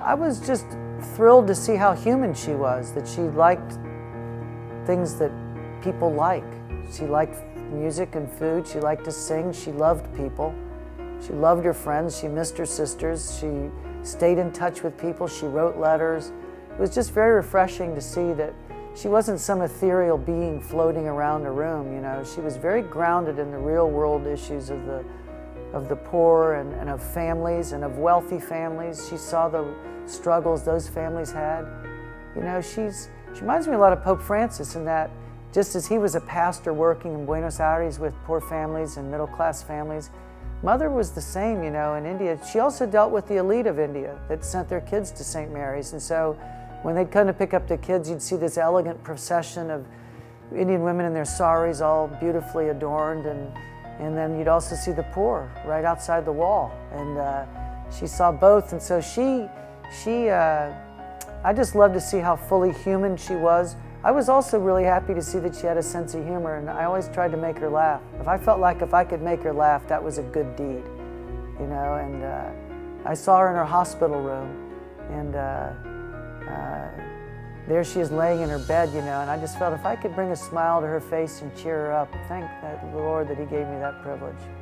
I was just thrilled to see how human she was, that she liked things that people like. She liked music and food, she liked to sing, she loved people. She loved her friends, she missed her sisters, she stayed in touch with people, she wrote letters. It was just very refreshing to see that she wasn't some ethereal being floating around a room, you know. She was very grounded in the real world issues of the poor and of families and of wealthy families. She saw the struggles those families had. You know, she reminds me a lot of Pope Francis in that just as he was a pastor working in Buenos Aires with poor families and middle-class families, Mother was the same, you know, in India. She also dealt with the elite of India that sent their kids to St. Mary's. And so when they'd come to pick up the kids, you'd see this elegant procession of Indian women in their saris all beautifully adorned. And then you'd also see the poor right outside the wall. And she saw both. And so I just loved to see how fully human she was. I was also really happy to see that she had a sense of humor, and I always tried to make her laugh. If I felt like if I could make her laugh, that was a good deed, you know. And I saw her in her hospital room, and there she is laying in her bed, you know, and I just felt if I could bring a smile to her face and cheer her up, thank the Lord that He gave me that privilege.